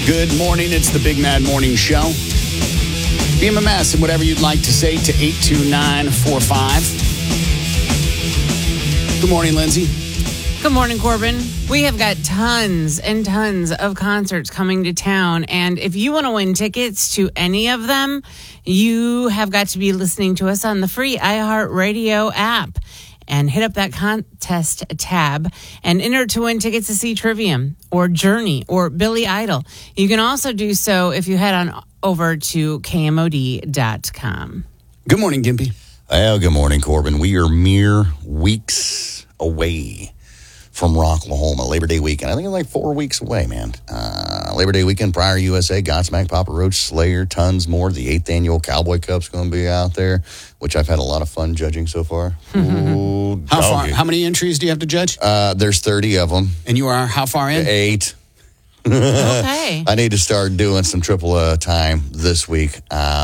Good morning. It's the Big Mad Morning Show. BMMS and whatever you'd like to say to 82945. Good morning, Lindsay. Good morning, Corbin. We have got tons and tons of concerts coming to town. And if you want to win tickets to any of them, you have got to be listening to us on the free iHeartRadio app. And hit up that contest tab and enter to win tickets to see Trivium or Journey or Billy Idol. You can also do so if you head on over to KMOD.com. Good morning, Gimpy. Well, good morning, Corbin. We are mere weeks away from Rocklahoma, Labor Day weekend. I think it's like 4 weeks away, man. Labor Day weekend, Pryor USA, Godsmack, Papa Roach, Slayer, tons more. The 8th annual Cowboy Cup's going to be out there, which I've had a lot of fun judging so far. Ooh, How many entries do you have to judge? There's 30 of them. And you are how far in? 8. Okay. I need to start doing some triple time this week.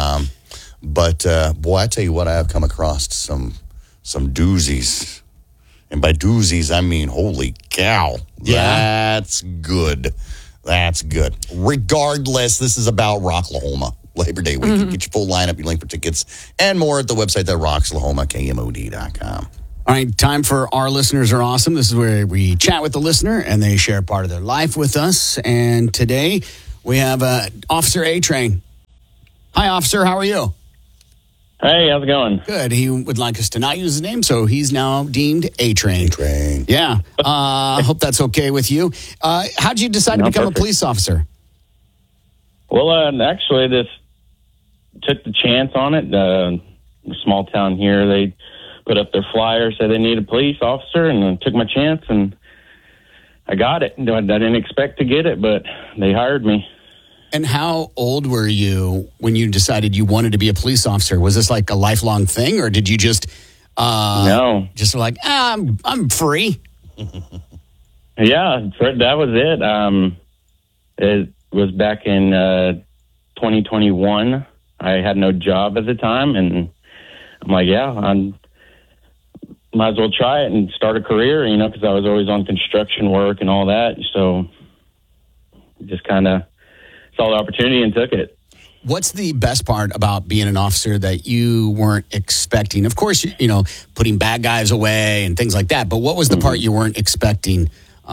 But boy, I tell you what, I have come across some doozies. And by doozies, I mean, holy cow. Yeah. That's good. That's good. Regardless, this is about Rocklahoma, Labor Day weekend. Get your full lineup, your link for tickets, and more at the website that Rocklahoma, KMOD.com. All right, time for Our Listeners Are Awesome. This is where we chat with the listener, and they share part of their life with us. And today, we have Officer A-Train. Hi, Officer. How are you? Hey, how's it going? Good. He would like us to not use his name, so he's now deemed A-Train. A-Train. Yeah. I hope that's okay with you. How'd you decide to become a police officer? Well, actually, this took the chance on it. A small town here, they put up their flyer, said they need a police officer, and I took my chance, and I got it. I didn't expect to get it, but they hired me. And how old were you when you decided you wanted to be a police officer? Was this like a lifelong thing, or did you just no, just like I'm free? Yeah, that was it. It was back in 2021. I had no job at the time, and I'm like, might as well try it and start a career, because I was always on construction work and all that. So just kind of saw the opportunity and took it. What's the best part about being an officer that you weren't expecting? Of course, putting bad guys away and things like that. But what was the part you weren't expecting?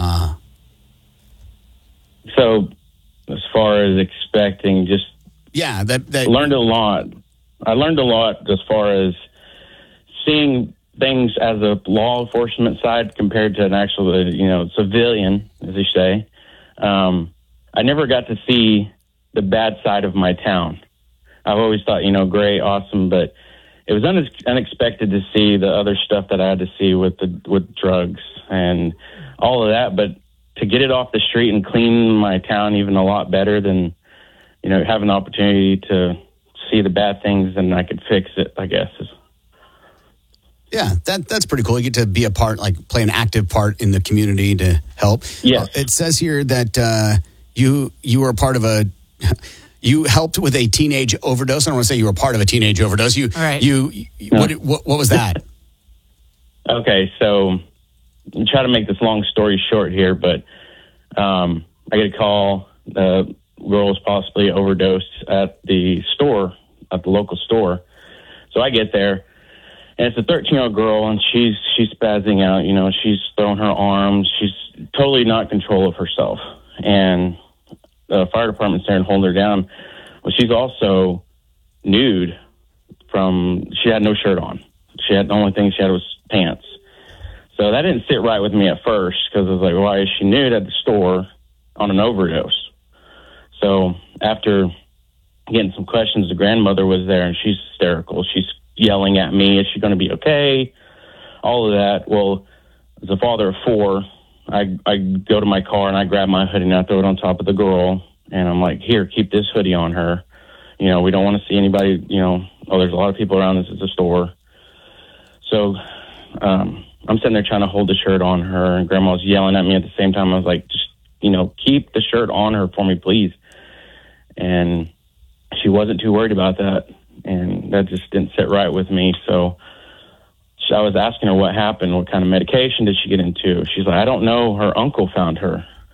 So, as far as expecting, just learned a lot. I learned a lot as far as seeing things as a law enforcement side compared to an actual, civilian, as you say. I never got to see the bad side of my town. I've always thought, great, awesome, but it was unexpected to see the other stuff that I had to see with drugs and all of that. But to get it off the street and clean my town even a lot better than, having the opportunity to see the bad things and I could fix it, I guess. Yeah, that's pretty cool. You get to be a part, like play an active part in the community to help. Yeah. It says here that you were a part of you helped with a teenage overdose. I don't want to say you were part of a teenage overdose. What was that? Okay, so I'll try to make this long story short here, but I get a call. The girl was possibly overdosed at the local store. So I get there, and it's a 13-year-old girl, and she's spazzing out. She's throwing her arms. She's totally not in control of herself. And the fire department's there and hold her down. Well, she's also nude she had no shirt on. The only thing she had was pants. So that didn't sit right with me at first because I was like, why is she nude at the store on an overdose? So after getting some questions, the grandmother was there and she's hysterical. She's yelling at me, is she going to be okay? All of that. Well, as a father of 4, I go to my car and I grab my hoodie and I throw it on top of the girl. And I'm like, here, keep this hoodie on her. We don't want to see anybody, there's a lot of people around. This is a store. So I'm sitting there trying to hold the shirt on her, and Grandma was yelling at me at the same time. I was like, just, keep the shirt on her for me, please. And she wasn't too worried about that. And that just didn't sit right with me. So I was asking her what happened, what kind of medication did she get into? She's like, I don't know. Her uncle found her.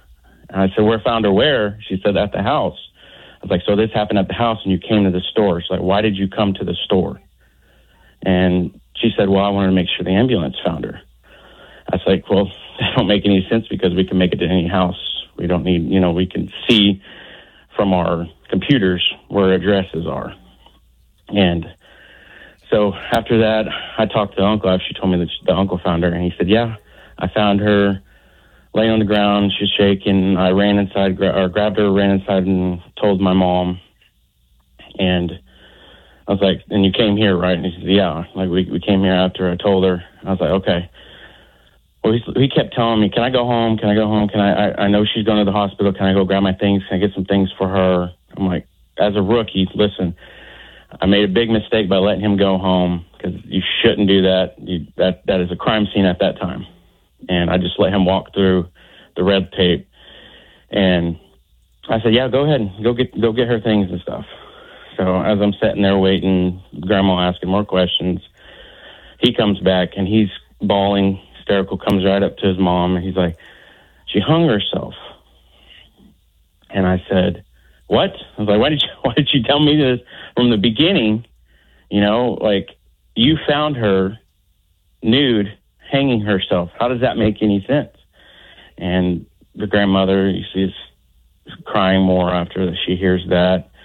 And I said, "Where found her where?" She said, "At the house." I was like, "So this happened at the house and you came to the store?" She's like, "Why did you come to the store?" And she said, "Well, I wanted to make sure the ambulance found her." I was like, "Well, that don't make any sense because we can make it to any house. We don't need, we can see from our computers where addresses are." And so after that, I talked to the uncle. She told me that the uncle found her, and he said, "Yeah, I found her laying on the ground. She's shaking. I ran inside, grabbed her, ran inside, and told my mom." And I was like, "And you came here, right?" And he said, "Yeah, like we came here after I told her." I was like, "Okay." Well, he kept telling me, "Can I go home? Can I go home? Can I know she's going to the hospital. Can I go grab my things? Can I get some things for her?" I'm like, as a rookie, listen, I made a big mistake by letting him go home because you shouldn't do that. That is a crime scene at that time. And I just let him walk through the red tape. And I said, "Yeah, go ahead. Go get her things and stuff." So as I'm sitting there waiting, Grandma asking more questions, he comes back and he's bawling, hysterical, comes right up to his mom, and he's like, "She hung herself." And I said, "What?" I was like, why did you tell me this from the beginning? Like, you found her nude, hanging herself. How does that make any sense? And the grandmother, you see, is crying more after she hears that.